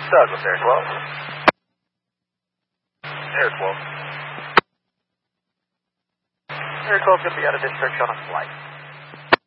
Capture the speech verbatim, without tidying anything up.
Douglas, Air twelve. Air twelve. Air twelve going to be out of district on a flight.